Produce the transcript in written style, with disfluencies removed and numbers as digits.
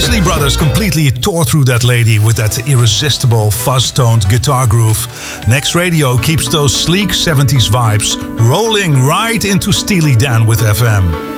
Isley Brothers completely tore through that lady with that irresistible fuzz-toned guitar groove. Next Radio keeps those sleek 70s vibes rolling right into Steely Dan with FM.